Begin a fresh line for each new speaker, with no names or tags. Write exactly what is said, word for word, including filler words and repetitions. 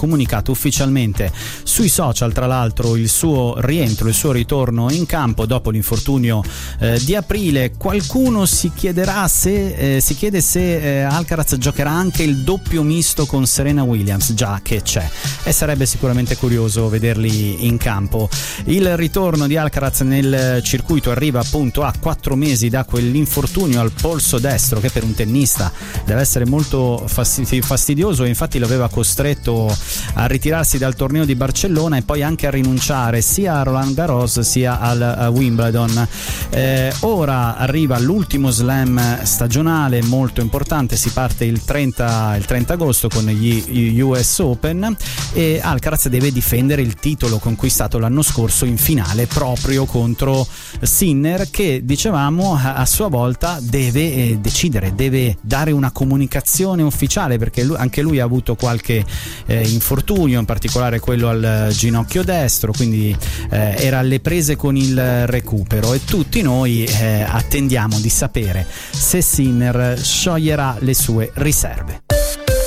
comunicato ufficialmente sui social, tra l'altro, il suo rientro, il suo ritorno in campo dopo l'infortunio eh, di aprile. Qualcuno si chiederà se eh, si chiede se eh, Alcaraz giocherà anche il doppio misto con Serena Williams, già che c'è, e sarebbe sicuramente curioso vederli in campo. Il ritorno di Alcaraz nel circuito arriva appunto a quattro mesi da quell'infortunio al polso destro che per un tennista deve essere molto fastidioso, e infatti lo aveva costretto a ritirarsi dal torneo di Barcellona e poi anche a rinunciare sia a Roland Garros sia al Wimbledon. Eh, ora arriva l'ultimo slam stagionale molto importante, si parte il trenta, il trenta agosto con gli U S Open, e Alcaraz deve difendere il titolo conquistato l'anno scorso in finale proprio contro Sinner, che dicevamo a sua volta deve eh, decidere, deve dare una comunicazione ufficiale, perché lui, anche lui ha avuto qualche eh, infortunio, in particolare quello al ginocchio destro, quindi eh, era alle prese con il recupero, e tutti noi eh, attendiamo di sapere se Sinner scioglierà le sue riserve.